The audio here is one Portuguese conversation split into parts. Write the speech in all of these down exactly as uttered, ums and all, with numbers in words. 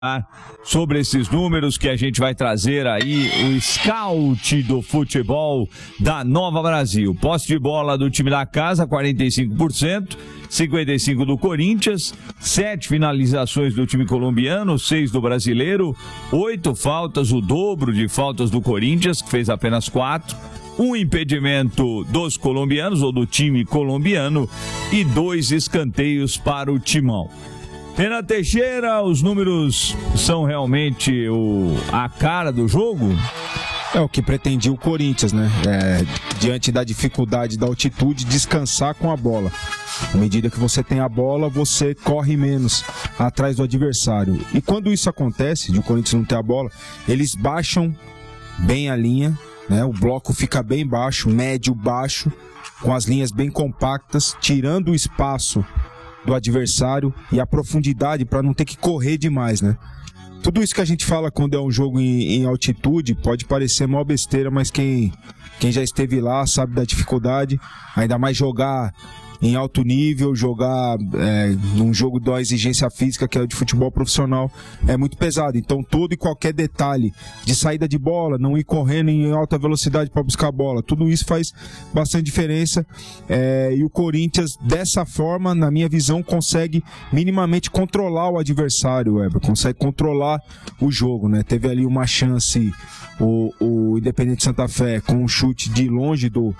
sobre esses números que a gente vai trazer aí, o scout do futebol da Nova Brasil. Posse de bola do time da casa, quarenta e cinco por cento, cinquenta e cinco por cento do Corinthians, sete finalizações do time colombiano, seis do brasileiro, oito faltas, o dobro de faltas do Corinthians, que fez apenas quatro, um impedimento dos colombianos, ou do time colombiano, e dois escanteios para o Timão. Renan Teixeira, os números são realmente o, a cara do jogo? É o que pretendia o Corinthians, né? É, diante da dificuldade da altitude, descansar com a bola. À medida que você tem a bola, você corre menos atrás do adversário. E quando isso acontece, de o Corinthians não ter a bola, eles baixam bem a linha, né? O bloco fica bem baixo, médio, baixo, com as linhas bem compactas, tirando o espaço do adversário e a profundidade para não ter que correr demais, né? Tudo isso que a gente fala quando é um jogo em, em altitude pode parecer mó besteira, mas quem, quem já esteve lá sabe da dificuldade, ainda mais jogar em alto nível, jogar é, num jogo de uma exigência física que é o de futebol profissional, é muito pesado. Então todo e qualquer detalhe de saída de bola, não ir correndo em alta velocidade para buscar a bola, tudo isso faz bastante diferença, é, e o Corinthians dessa forma, na minha visão, consegue minimamente controlar o adversário, Weber, consegue controlar o jogo, né? Teve ali uma chance o, o Independente Santa Fé com um chute de longe do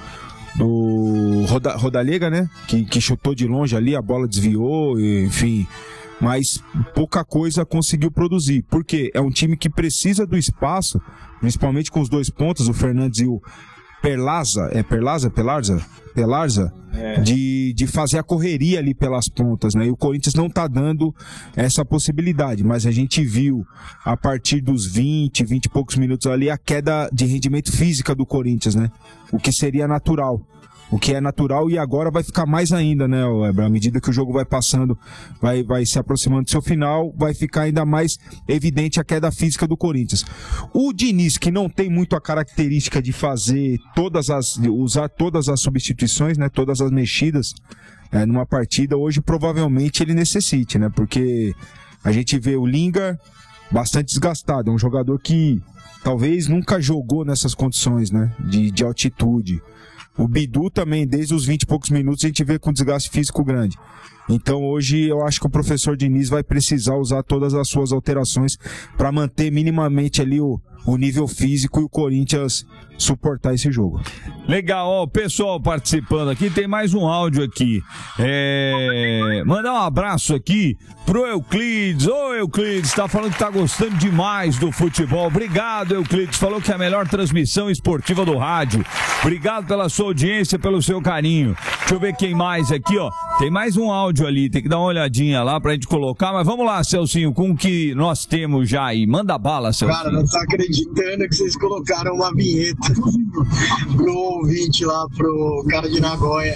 do Roda, Rodalega, né? Que, que chutou de longe ali, a bola desviou, enfim. Mas pouca coisa conseguiu produzir. Porque é um time que precisa do espaço, principalmente com os dois pontos, o Fernandes e o Perlaza, é Perlaza? Pelarza? Pelarza? É. De, de fazer a correria ali pelas pontas, né? E o Corinthians não tá dando essa possibilidade, mas a gente viu a partir dos vinte, vinte e poucos minutos ali a queda de rendimento física do Corinthians, né? O que seria natural. O que é natural e agora vai ficar mais ainda, né, Weber? À medida que o jogo vai passando, vai, vai se aproximando do seu final, vai ficar ainda mais evidente a queda física do Corinthians. O Diniz, que não tem muito a característica de fazer todas as, usar todas as substituições, né, todas as mexidas é, numa partida, hoje provavelmente ele necessite, né, porque a gente vê o Lingard bastante desgastado, é um jogador que talvez nunca jogou nessas condições, né, de, de altitude. O Bidu também, desde os vinte e poucos minutos, a gente vê com desgaste físico grande. Então hoje eu acho que o professor Diniz vai precisar usar todas as suas alterações para manter minimamente ali o, o nível físico e o Corinthians suportar esse jogo. Legal, ó, o pessoal participando aqui, tem mais um áudio aqui. É... Mandar um abraço aqui pro Euclides. Ô Euclides, tá falando que tá gostando demais do futebol. Obrigado, Euclides, falou que é a melhor transmissão esportiva do rádio. Obrigado pela sua audiência, pelo seu carinho. Deixa eu ver quem mais aqui, ó. Tem mais um áudio ali, tem que dar uma olhadinha lá pra gente colocar, mas vamos lá, Celcinho, com o que nós temos já aí. Manda bala, Celcinho. Cara, não tá acreditando que vocês colocaram uma vinheta pro ouvinte lá, pro cara de Nagoya.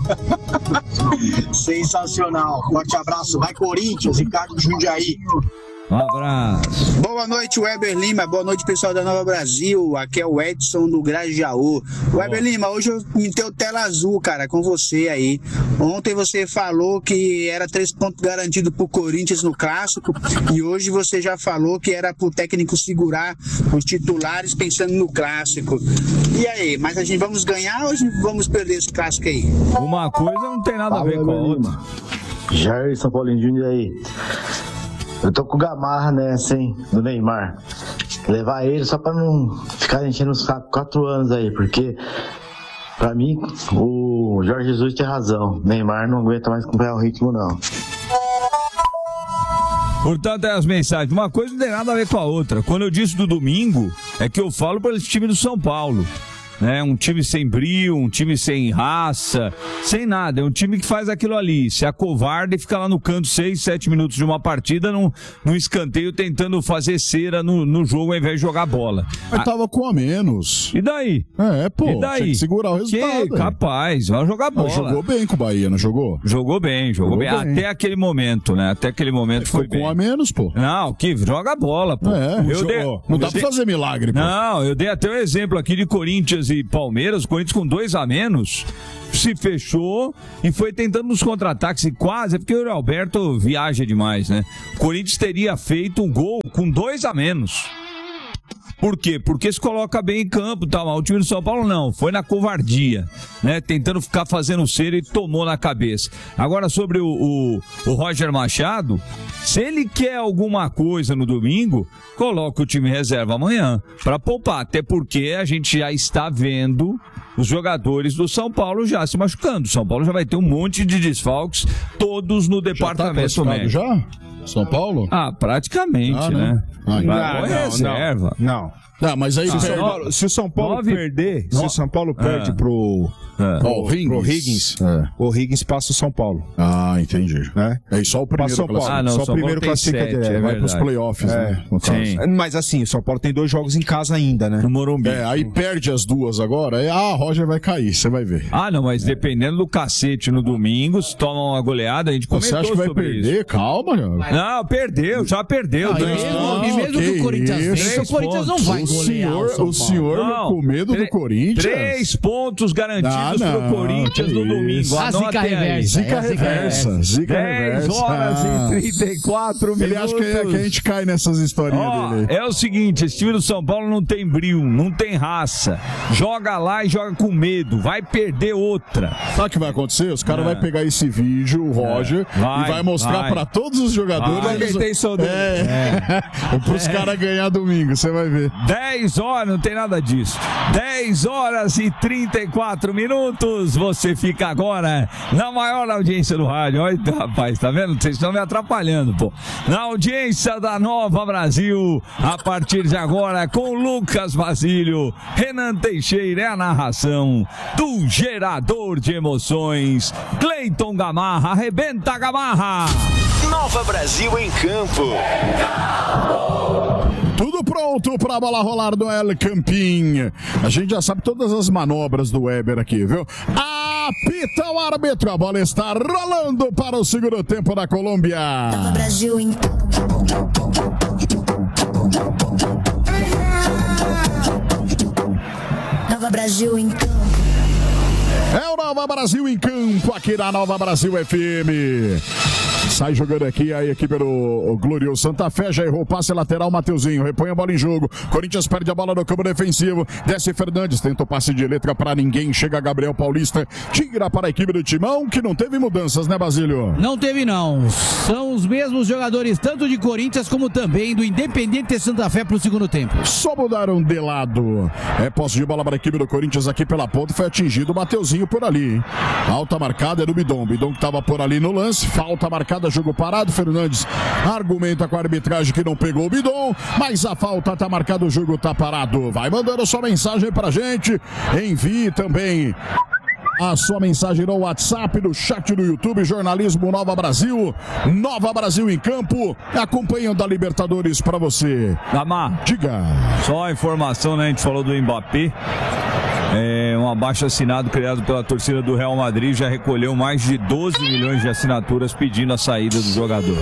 Sensacional. Forte abraço. Vai Corinthians, Ricardo Jundiaí. Um abraço. Boa noite, Weber Lima. Boa noite, pessoal da Nova Brasil. Aqui é o Edson do Grajaú. Weber Lima, hoje eu me deu tela azul, cara, com você aí. Ontem você falou que era três pontos garantidos pro Corinthians no Clássico e hoje você já falou que era pro técnico segurar os titulares pensando no Clássico. E aí, mas a gente vamos ganhar ou vamos perder esse Clássico aí? Uma coisa não tem nada a ver com a outra. Jair São Paulinho Júnior aí. Eu tô com o Gamarra, né, assim, do Neymar. Levar ele só pra não ficar enchendo os sacos quatro anos aí, porque pra mim o Jorge Jesus tem razão. Neymar não aguenta mais acompanhar o ritmo, não. Portanto, é as mensagens. Uma coisa não tem nada a ver com a outra. Quando eu disse do domingo, é que eu falo para esse time do São Paulo. Né? Um time sem brio, um time sem raça, sem nada. É um time que faz aquilo ali, se acovarda e fica lá no canto seis, sete minutos de uma partida num, num escanteio tentando fazer cera no, no jogo ao invés de jogar bola. Mas ah, tava com a menos. E daí? É, pô, e daí? Tinha que segurar o resultado. Que, capaz, vai jogar bola. Não, jogou bem com o Bahia, não jogou? Jogou bem, jogou, jogou bem. bem. Até aquele momento, né? Até aquele momento foi bem. Com a menos, pô. Não, que joga bola, pô. É, eu dei, não dá pra dei, fazer milagre, pô. Não, eu dei até o um exemplo aqui de Corinthians e Palmeiras, o Corinthians com dois a menos, se fechou e foi tentando nos contra-ataques e quase, é porque o Alberto viaja demais, né? O Corinthians teria feito um gol com dois a menos. Por quê? Porque se coloca bem em campo, tá mal. O time do São Paulo não, foi na covardia, né? Tentando ficar fazendo cera e tomou na cabeça. Agora sobre o, o, o Roger Machado, se ele quer alguma coisa no domingo, coloca o time reserva amanhã para poupar, até porque a gente já está vendo os jogadores do São Paulo já se machucando. O São Paulo já vai ter um monte de desfalques, todos no departamento já tá médico. Já? São Paulo? Ah, praticamente, ah, né? né? Ah, Vai, não, não, reserva. Não. Não, mas aí se, o perde... São Paulo, se o São Paulo Nove... perder, no... se o São Paulo perde é. pro, é. pro, oh, Higgins. pro Higgins, é. o Higgins passa o São Paulo. Ah, entendi. Né? É só o primeiro São Paulo. Ah, não, só o São o primeiro Paulo classifica sete, direto. é vai pros playoffs, é. né? No Sim. caso. Mas assim, o São Paulo tem dois jogos em casa ainda, né? No Morumbi. É, aí perde as duas agora, aí, ah, Roger vai cair, você vai ver. Ah, não, mas é. dependendo do cacete no domingo, se toma uma goleada, a gente comentou Você acha que vai perder? Isso. Calma, cara. Não, perdeu, já perdeu. Não, e mesmo, não, e mesmo que, que o Corinthians vença, o Corinthians não vai o golear senhor, o São o senhor não, com medo do Corinthians? Três pontos garantidos ah, não, pro Corinthians no domingo. A zica reversa. Zica reversa. Zica reversa. dez horas ah. e trinta e quatro minutos. Ele acha que, é, que a gente cai nessas historinhas Ó, dele. É o seguinte, esse time do São Paulo não tem brilho, não tem raça. Joga lá e joga com medo. Vai perder outra. Sabe o que vai acontecer? Os caras é. vão pegar esse vídeo, o Roger, é. vai, e vai mostrar para todos os jogadores. Vai. Eles... Tem som dele. É. É. Para os é. caras ganhar domingo, você vai ver. dez horas, não tem nada disso. dez horas e trinta e quatro minutos. Você fica agora na maior audiência do rádio. Olha, rapaz, tá vendo? Vocês estão me atrapalhando, pô. Na audiência da Nova Brasil, a partir de agora, com Lucas Basílio, Renan Teixeira, é a narração do gerador de emoções, Cleiton Gamarra. Arrebenta, Gamarra! Nova Brasil em campo. Tudo pronto para a bola rolar do El Campín. A gente já sabe todas as manobras do Weber aqui, viu? Apita o árbitro, a bola está rolando para o segundo tempo da Colômbia. Nova Brasil em Nova Brasil em campo. É o Nova Brasil em campo, aqui na Nova Brasil F M. Sai jogando aqui a equipe do Glorioso Santa Fé, já errou o passe lateral, Mateuzinho, repõe a bola em jogo, Corinthians perde a bola no campo defensivo, desce Fernandes, tenta o passe de letra para ninguém, chega Gabriel Paulista, tira para a equipe do Timão, que não teve mudanças, né, Basílio? Não teve não, são os mesmos jogadores, tanto de Corinthians como também do Independiente Santa Fé para o segundo tempo. Só mudaram de lado, é posse de bola para a equipe do Corinthians aqui pela ponta, foi atingido o Mateuzinho por ali, hein? Alta marcada é do Bidon, Bidon que estava por ali no lance, falta marcada, jogo parado, Fernandes argumenta com a arbitragem que não pegou o Bidon, mas a falta tá marcada, o jogo tá parado. Vai mandando sua mensagem pra gente, envie também a sua mensagem no WhatsApp, no chat do YouTube, Jornalismo Nova Brasil, Nova Brasil em campo, acompanhando a Libertadores pra você. Gamar, diga. Só a informação, né, a gente falou do Mbappé. É, um abaixo assinado criado pela torcida do Real Madrid já recolheu mais de doze milhões de assinaturas pedindo a saída do jogador.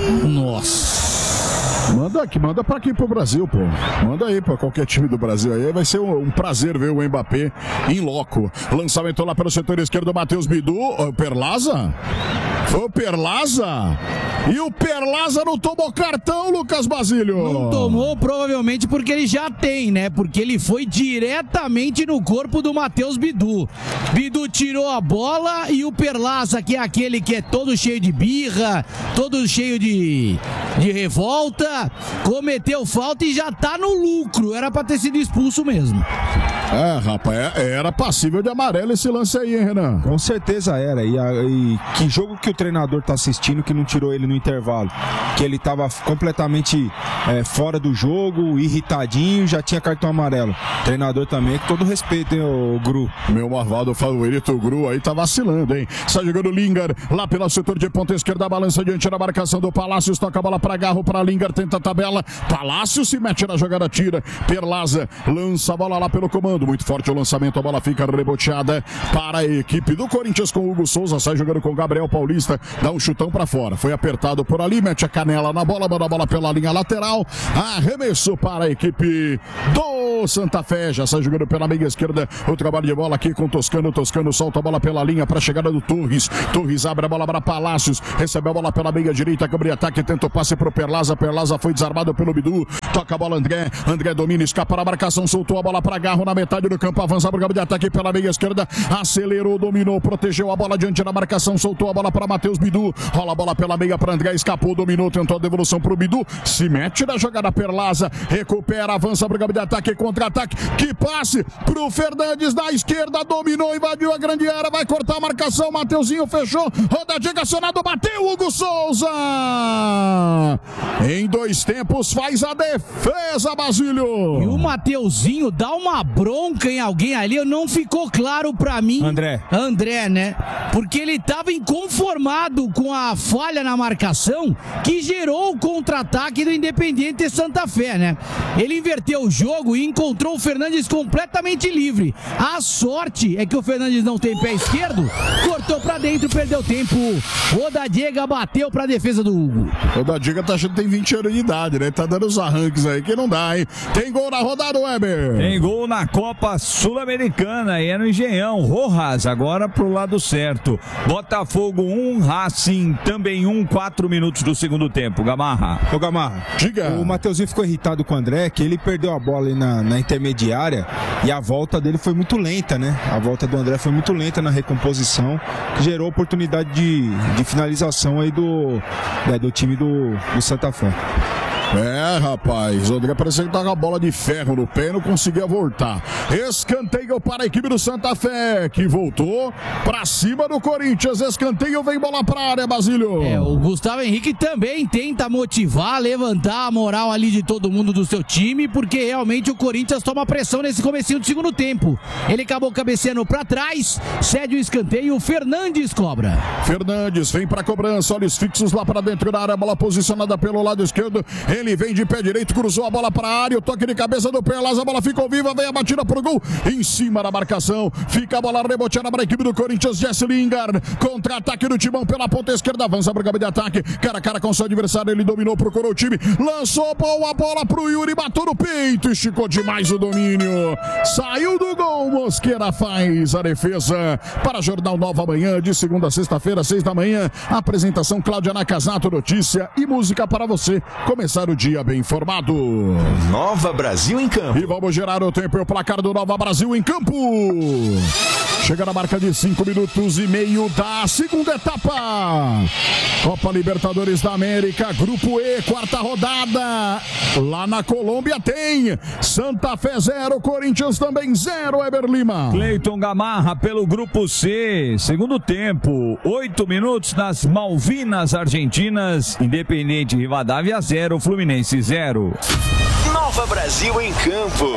Nossa. Manda aqui, manda pra aqui pro Brasil, pô. Manda aí pra qualquer time do Brasil aí. Vai ser um, um prazer ver o Mbappé em loco. Lançamento lá pelo setor esquerdo, Matheus Bidu. O Perlaza? Foi o Perlaza? E o Perlaza não tomou cartão, Lucas Basílio? Não tomou, provavelmente porque ele já tem, né? Porque ele foi diretamente no corpo do Matheus Bidu. Bidu tirou a bola e o Perlaza, que é aquele que é todo cheio de birra, todo cheio de, de revolta, cometeu falta e já tá no lucro. Era pra ter sido expulso mesmo. É, rapaz, era passível de amarelo esse lance aí, hein, Renan? Com certeza era. E, a, e que jogo que o treinador tá assistindo que não tirou ele no intervalo? Que ele tava completamente é, fora do jogo, irritadinho, já tinha cartão amarelo. O treinador também, com todo respeito, hein, o Gru. Meu marvado favorito, o Gru, aí tá vacilando, hein? Está jogando o Lingard, lá pelo setor de ponta esquerda, balança diante da marcação do Palácios, toca a bola pra Garro, pra Lingard, tenta a tabela, Palácios se mete na jogada, tira, Perlaza, lança a bola lá pelo comando, muito forte o lançamento, a bola fica reboteada para a equipe do Corinthians com o Hugo Souza, sai jogando com o Gabriel Paulista, dá um chutão pra fora, foi apertado por ali, mete a canela na bola, manda a bola pela linha lateral, arremesso para a equipe do do Santa Fé. Já sai jogando pela meia esquerda. O trabalho de bola aqui com o Toscano. Toscano solta a bola pela linha para a chegada do Torres. Torres abre a bola para Palácios. Recebe a bola pela meia direita. Câmara ataque. Tenta o passe pro Perlaza. Perlaza foi desarmado pelo Bidu. Toca a bola André. André domina. Escapa na marcação. Soltou a bola para Garro na metade do campo. Avança para o campo de ataque pela meia esquerda. Acelerou, dominou, protegeu a bola diante da marcação. Soltou a bola para Matheus Bidu. Rola a bola pela meia para André. Escapou, dominou, tentou a devolução pro Bidu. Se mete na jogada Perlaza. Recupera, avança para o campo de ataque. Contra-ataque. Que passe pro Fernandes na esquerda. Dominou, invadiu a grande área. Vai cortar a marcação. Mateuzinho fechou. Rodadinha acionado. Bateu Hugo Souza. Em dois tempos faz a defesa, Basílio. E o Mateuzinho dá uma bronca em alguém ali. Não ficou claro pra mim. André. André, né? Porque ele tava inconformado com a falha na marcação que gerou o contra-ataque do Independiente Santa Fé, né? Ele inverteu o jogo e encontrou o Fernandes completamente livre. A sorte é que o Fernandes não tem pé esquerdo, cortou pra dentro, perdeu tempo. Rodadiega bateu pra defesa do Hugo. Rodadiega tá achando que tem vinte anos de idade, né? Tá dando os arranques aí que não dá, hein? Tem gol na rodada, Weber. Tem gol na Copa Sul-Americana e é no Engenhão. Rojas agora pro lado certo. Botafogo um, Racing também um, quatro minutos do segundo tempo. Gamarra. Ô Gamarra, diga. O Mateuzinho ficou irritado com o André, que ele perdeu a bola ali na, na intermediária e a volta dele foi muito lenta, né? A volta do André foi muito lenta na recomposição, que gerou oportunidade de, de finalização aí do, é, do time do, do Santa Fé. É, rapaz, o André parecia que tava com a bola de ferro no pé e não conseguia voltar. Escanteio para a equipe do Santa Fé, que voltou pra cima do Corinthians. Escanteio, vem bola pra área, Basílio. É, o Gustavo Henrique também tenta motivar, levantar a moral ali de todo mundo do seu time, porque realmente o Corinthians toma pressão nesse comecinho do segundo tempo. Ele acabou cabeceando pra trás, cede o escanteio, o Fernandes cobra. Fernandes vem pra cobrança, olhos fixos lá pra dentro da área, bola posicionada pelo lado esquerdo. Ele vem de pé direito, cruzou a bola para a área, o toque de cabeça do Perlaza, a bola ficou viva, vem a batida pro gol, em cima da marcação, fica a bola reboteada para a equipe do Corinthians, Jesse Lingard, contra-ataque do Timão pela ponta esquerda, avança para o campo de ataque, cara a cara com seu adversário, ele dominou, procurou o time, lançou boa bola pro Yuri, matou no peito, esticou demais o domínio, saiu do gol, Mosqueira faz a defesa para Jornal Nova Manhã, de segunda a sexta-feira, seis da manhã, apresentação Cláudia Nakazato, notícia e música para você começar o dia bem informado. Nova Brasil em campo. E vamos gerar o tempo e o placar do Nova Brasil em campo. Chega na marca de cinco minutos e meio da segunda etapa. Copa Libertadores da América, Grupo E, quarta rodada. Lá na Colômbia tem Santa Fé zero, Corinthians também zero, Eber Lima. Cleiton Gamarra pelo Grupo C, segundo tempo, oito minutos nas Malvinas Argentinas, Independiente Rivadavia zero, Fluminense zero. Nova Brasil em campo.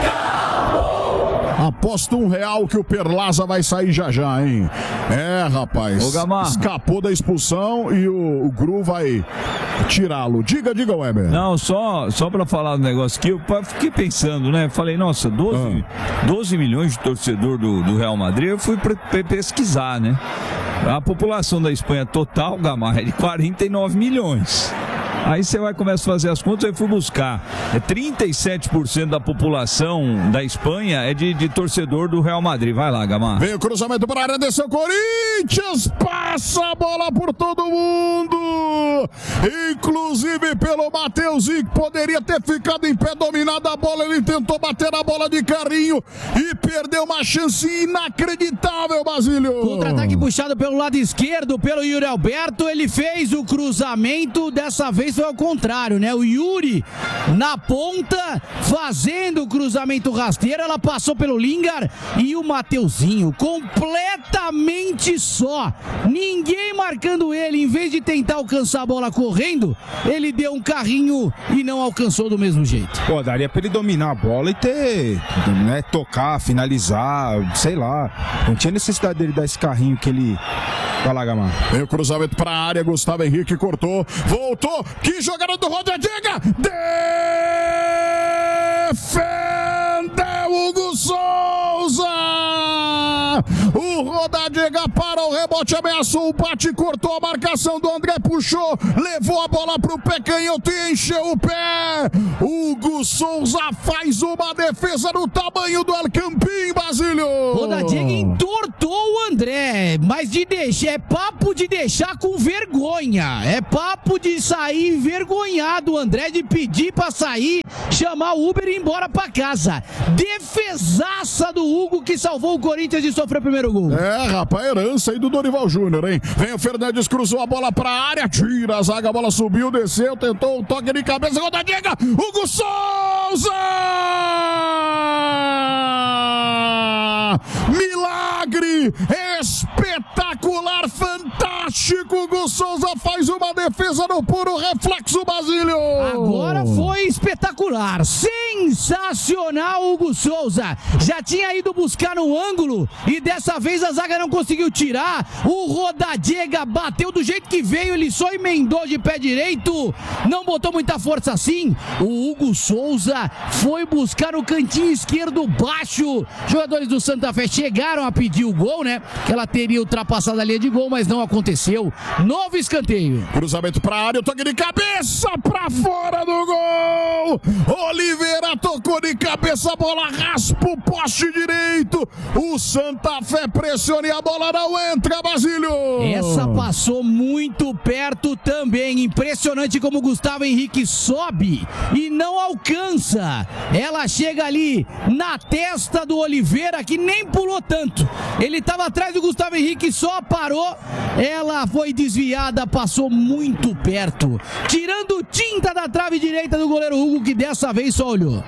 Aposto um real que o Perlaza vai sair já já, hein? É, rapaz. Ô, Gamarra. Escapou da expulsão e o, o Gru vai tirá-lo. Diga, diga, Weber. Não, só, só pra falar do negócio aqui, eu fiquei pensando, né? Falei, nossa, doze, ah. doze milhões de torcedor do, do Real Madrid, eu fui pra, pra pesquisar, né? A população da Espanha total, Gamarra, é de quarenta e nove milhões. Aí você vai começar a fazer as contas, eu fui buscar. É trinta e sete por cento da população da Espanha é de, de torcedor do Real Madrid. Vai lá, Gamarra. Vem o cruzamento para a área, desceu o Corinthians, passa a bola por todo mundo, inclusive pelo Mateuzinho, que poderia ter ficado em pé, dominado a bola, ele tentou bater a bola de carrinho e perdeu uma chance inacreditável, Basílio. Contra-ataque puxado pelo lado esquerdo, pelo Yuri Alberto, ele fez o cruzamento, dessa vez foi ao contrário, né? O Yuri na ponta, fazendo o cruzamento rasteiro, ela passou pelo Lingard e o Mateuzinho completamente só, ninguém marcando ele, em vez de tentar alcançar a bola correndo, ele deu um carrinho e não alcançou do mesmo jeito. Pô, daria pra ele dominar a bola e ter, né, tocar, finalizar, sei lá, não tinha necessidade dele dar esse carrinho que ele... Vai lá, Gamarra. Vem o cruzamento pra área, Gustavo Henrique cortou, voltou, que jogada do Rodadiega, defendeu Hugo Souza, o Rodadiega para o rebote Belotti ameaçou o bate, cortou a marcação do André, puxou, levou a bola pro pé canhoto e encheu o pé. Hugo Souza faz uma defesa no tamanho do Alcampim, Basílio. Rodadiega entortou o André, mas de deixar, é papo de deixar com vergonha. É papo de sair envergonhado o André, de pedir pra sair, chamar o Uber e ir embora pra casa. Defesaça do Hugo que salvou o Corinthians de sofrer o primeiro gol. É, rapaz, herança aí do Dorival Júnior, hein? Vem o Fernandes, cruzou a bola pra área, tira a zaga, a bola subiu, desceu, tentou um toque de cabeça, Rodadiega, Hugo Souza! Milagre! Espetacular, fantástico! Hugo Souza faz uma defesa no puro reflexo, Basílio! Agora foi espetacular, sensacional Hugo Souza, já tinha ido buscar no ângulo e dessa vez a zaga não conseguiu tirar, o Rodadiega bateu do jeito que veio, ele só emendou de pé direito, não botou muita força assim, o Hugo Souza foi buscar no cantinho esquerdo baixo, jogadores do Santa Fé chegaram a pedir o gol, né, que ela teria ultrapassado a linha de gol, mas não aconteceu, novo escanteio. Cruzamento pra área, o toque de cabeça pra fora do gol, Oliveira tocou de cabeça, a bola raspa o poste direito, o Santa Fé pressiona e a bola não entra, Basílio. Essa passou muito perto também, impressionante como o Gustavo Henrique sobe e não alcança, ela chega ali na testa do Oliveira que nem pulou tanto, ele estava atrás do Gustavo Henrique, só parou, ela foi desviada, passou muito perto, tirando tinta da trave direita do goleiro Hugo que dessa vez só olhou.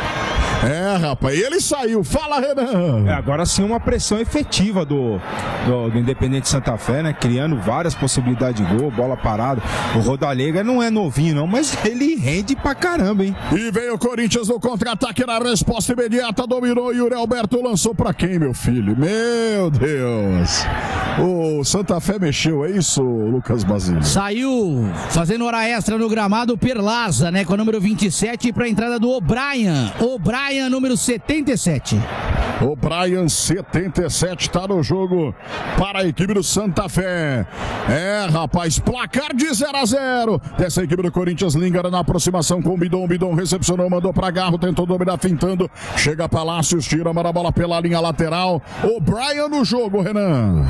É, rapaz, ele saiu. Fala, Renan. É, agora sim uma pressão efetiva do, do, do Independente Santa Fé, né? Criando várias possibilidades de gol, bola parada. O Rodallega não é novinho, não, mas ele rende pra caramba, hein? E veio o Corinthians no contra-ataque na resposta imediata, dominou e o Alberto lançou pra quem, meu filho? Meu Deus! O Santa Fé mexeu, é isso, Lucas Basílio? Saiu fazendo hora extra no gramado Perlaza, né? Com o número vinte e sete pra entrada do O'Brien. O'Brien, número setenta e sete. O Brian setenta e sete tá no jogo para a equipe do Santa Fé. É, rapaz, placar de zero a zero. Dessa equipe do Corinthians, Lingard na aproximação com o Bidon. Bidon recepcionou, mandou para Garro, tentou dominar, fintando. Chega Palácios, tira, manda a bola pela linha lateral. O Brian no jogo, Renan.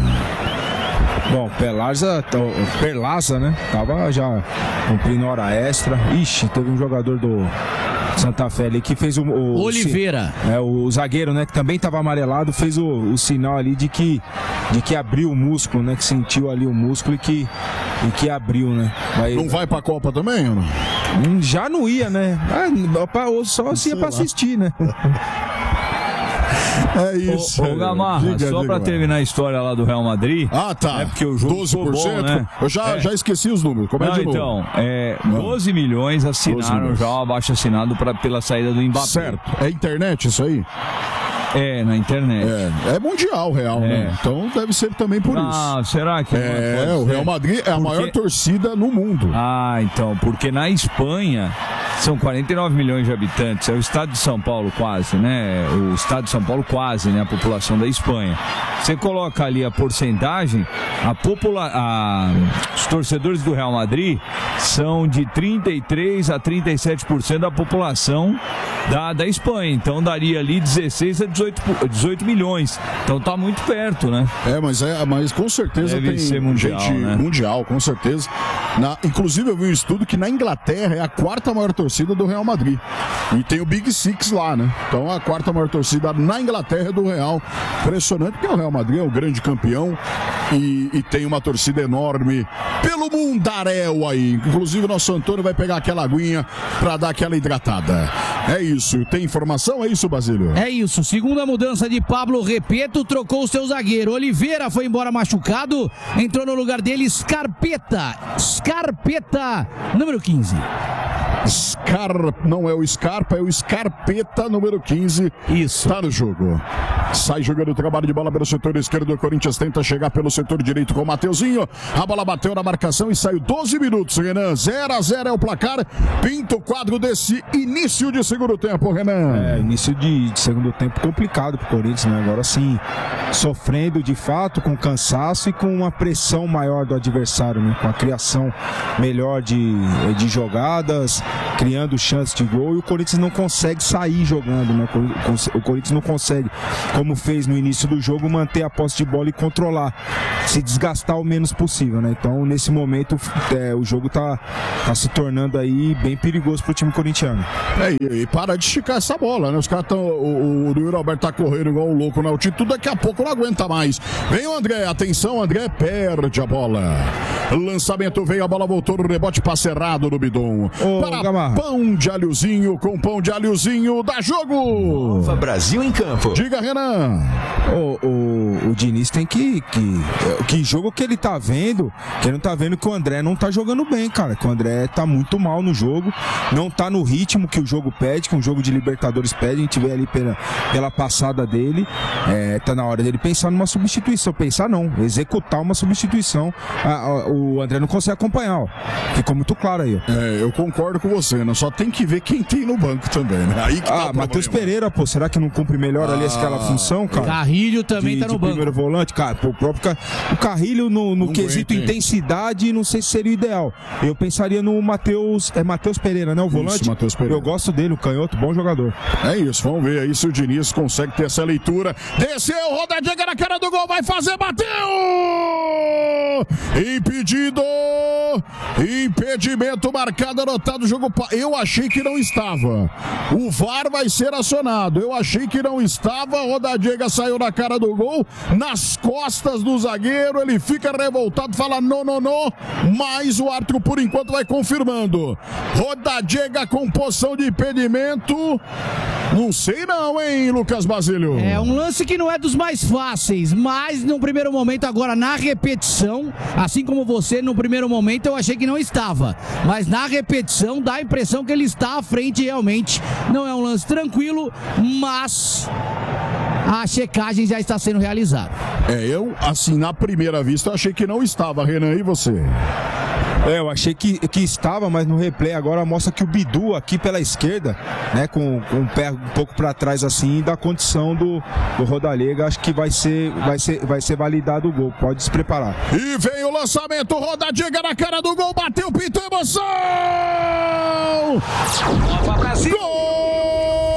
Bom, Perlaza, Perlaza, né? Tava já cumprindo hora extra. Ixi, teve um jogador do Santa Fé ali que fez o... o Oliveira. O, é, o zagueiro, né? Que também tava amarelado, fez o, o sinal ali de que, de que abriu o músculo, né? Que sentiu ali o músculo e que, e que abriu, né? Mas, não vai pra Copa também, ou não? Já não ia, né? Ah, só se ia pra assistir, né? É isso. Ô, ô Gamarra, diga, só diga, pra terminar a história lá do Real Madrid. Ah, tá. É porque o jogo doze por cento. Bom, né? Eu já, é. já esqueci os números. Como é Não, de novo? Então, é, doze milhões assinaram doze milhões. Já o abaixo assinado pra, pela saída do Mbappé. Certo. É internet isso aí? É, na internet. É, é mundial, Real, é. Né? Então deve ser também por ah, isso. Ah, será que é? É, o Real Madrid é a porque... maior torcida no mundo. Ah, então, porque na Espanha são quarenta e nove milhões de habitantes, é o estado de São Paulo quase, né? O estado de São Paulo quase, né? A população da Espanha. Você coloca ali a porcentagem, a popula... a... os torcedores do Real Madrid são de trinta e três a trinta e sete por cento da população da, da Espanha. Então daria ali dezesseis a dezoito milhões. Então tá muito perto, né? É, mas, é, mas com certeza deve tem ser mundial, gente né? mundial, com certeza. Na, inclusive eu vi um estudo que na Inglaterra é a quarta maior torcida do Real Madrid. E tem o Big Six lá, né? Então a quarta maior torcida na Inglaterra é do Real. Impressionante, porque o Real Madrid é o grande campeão e, e tem uma torcida enorme pelo mundaréu aí. Inclusive o nosso Antônio vai pegar aquela aguinha pra dar aquela hidratada. É isso. Tem informação? É isso, Basílio? É isso. Segunda mudança de Pablo Repeto, trocou o seu zagueiro. Oliveira foi embora machucado. Entrou no lugar dele Scarpeta. Scarpeta, número quinze. Scar... Não é o Scarpa, é o Scarpeta, número quinze. Isso. Tá no jogo. Sai jogando o trabalho de bola pelo setor esquerdo. O Corinthians tenta chegar pelo setor direito com o Mateuzinho. A bola bateu na marcação e saiu doze minutos, Renan. zero a zero é o placar. Pinta o quadro desse início de segundo tempo, Renan. É, início de, de segundo tempo complicado pro Corinthians, né? Agora sim, sofrendo de fato, com cansaço e com uma pressão maior do adversário, né? Com a criação melhor de, de jogadas, criando chances de gol, e o Corinthians não consegue sair jogando, né? O Corinthians não consegue, como fez no início do jogo, manter a posse de bola e controlar, se desgastar o menos possível, né? Então, nesse momento, é, o jogo tá, tá se tornando aí bem perigoso pro time corintiano. É, e, e para de esticar essa bola, né? Os caras estão. O, o Luiz Roberto tá correndo igual um louco na altitude, daqui a pouco não aguenta mais. Vem o André, atenção, André perde a bola. Lançamento veio, a bola voltou no rebote, passe errado no Bidon. Ô, para Gamarra. pão de alhozinho, com pão de alhozinho, dá jogo! Nova Brasil em campo. Diga, Renan. O, o, o Diniz tem que, que. Que jogo que ele tá vendo, que ele não tá vendo que o André não tá jogando bem, cara. Que o André tá muito mal no jogo, não tá no ritmo que o jogo pede, que um jogo de Libertadores pede. A gente vê ali pela, pela passada dele. É, tá na hora dele pensar numa substituição. Pensar não, executar uma substituição. A, a, o André não consegue acompanhar, ó. Ficou muito claro aí, ó. É, eu concordo com você, né? Só tem que ver quem tem no banco também, né? Aí que tá ah, Matheus Pereira, pô, será que não cumpre melhor ah, ali aquela função, cara? Carrilho também de, tá no de banco. Primeiro volante, cara, pô, o próprio Car... o Carrilho no, no quesito aguenta, intensidade, não sei se seria o ideal. Eu pensaria no Matheus, é Matheus Pereira, né, o volante? Isso, Matheus Pereira. Eu gosto dele, o canhoto, bom jogador. É isso, vamos ver aí se o Diniz consegue ter essa leitura. Desceu, rodadinha na cara do gol, vai fazer, bateu! Impedido! Impedimento marcado, anotado, jogo. Eu achei que não estava. O V A R vai ser acionado. Eu achei que não estava. Rodadiega saiu na cara do gol, nas costas do zagueiro. Ele fica revoltado, fala não, não, não. Mas o árbitro, por enquanto, vai confirmando. Rodadiega com posição de impedimento. Não sei não, hein, Lucas Basílio? É um lance que não é dos mais fáceis, mas no primeiro momento, agora na repetição, assim como você, no primeiro momento eu achei que não estava, mas na repetição dá a impressão que ele está à frente realmente. Não é um lance tranquilo, mas a checagem já está sendo realizada. É, eu, assim, na primeira vista, eu achei que não estava, Renan, e você? É, eu achei que, que estava, mas no replay agora mostra que o Bidu aqui pela esquerda, né, com, com o pé um pouco para trás assim, dá condição do, do Rodallega, acho que vai ser, vai, ser, vai ser validado o gol, pode se preparar. E vem o lançamento, Rodallega na cara do gol, bateu, pintou, emoção! Nova Brasil! Gol!